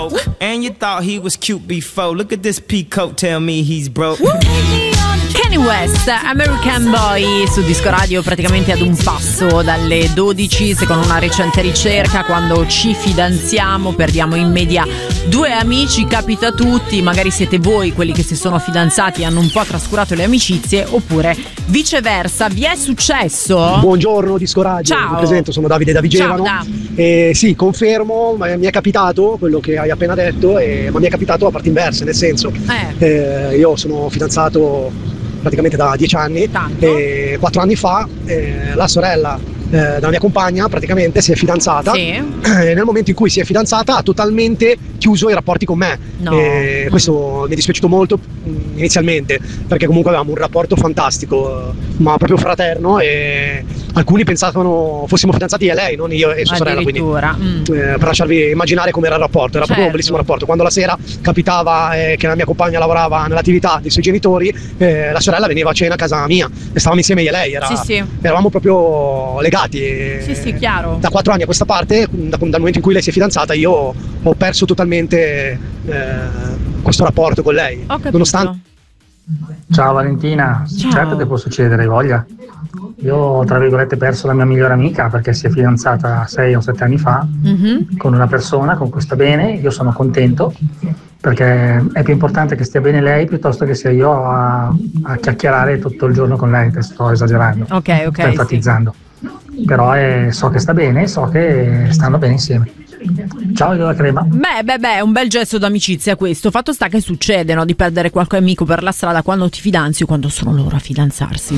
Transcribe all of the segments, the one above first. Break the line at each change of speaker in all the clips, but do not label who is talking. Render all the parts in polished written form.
smoke. And you thought he was cute before. Look at this peacoat, tell me he's broke.
Kanye West, American Boy, su Disco Radio, praticamente ad un passo dalle 12. Secondo una recente ricerca, quando ci fidanziamo perdiamo in media 2 amici. Capita a tutti, magari siete voi quelli che si sono fidanzati e hanno un po' trascurato le amicizie, oppure viceversa. Vi è successo?
Buongiorno Disco Radio.
Ciao.
Mi presento, sono Davide da Vigevano.
Ciao,
sì, confermo, mi è capitato quello che hai appena detto, ma mi è capitato a parti inverse, nel senso io sono fidanzato praticamente da 10 anni.
Tanto.
E 4 anni fa la sorella della mia compagna praticamente si è fidanzata.
Sì.
E nel momento in cui si è fidanzata ha totalmente chiuso i rapporti con me.
No.
Questo mi è dispiaciuto molto inizialmente, perché comunque avevamo un rapporto fantastico, ma proprio fraterno, e alcuni pensavano fossimo fidanzati io e lei, non io e sua sorella, quindi per lasciarvi immaginare com'era il rapporto. Era proprio un bellissimo rapporto. Quando la sera capitava che la mia compagna lavorava nell'attività dei suoi genitori, la sorella veniva a cena a casa mia e stavamo insieme io e lei. Eravamo proprio legati.
Sì, chiaro.
Da 4 anni a questa parte, dal momento in cui lei si è fidanzata, io ho perso totalmente questo rapporto con lei.
Ho capito.
Nonostante.
Ciao Valentina.
Ciao.
Certo che può succedere, voglia. Io ho tra virgolette perso la mia migliore amica perché si è fidanzata 6 o 7 anni fa con una persona con cui sta bene. Io sono contento perché è più importante che stia bene lei piuttosto che sia io a chiacchierare tutto il giorno con lei, che sto esagerando,
Ok,
sto enfatizzando. Però so che sta bene, so che stanno bene insieme. Ciao, io la crema.
Beh, è un bel gesto d'amicizia questo. Fatto sta che succede, no? Di perdere qualche amico per la strada quando ti fidanzi o quando sono loro a fidanzarsi.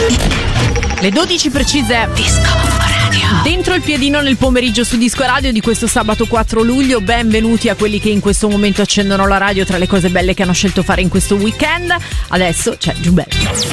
Le 12 precise. Disco Radio. Dentro il piedino nel pomeriggio su Disco Radio di questo sabato 4 luglio. Benvenuti a quelli che in questo momento accendono la radio tra le cose belle che hanno scelto fare in questo weekend. Adesso c'è Giubello.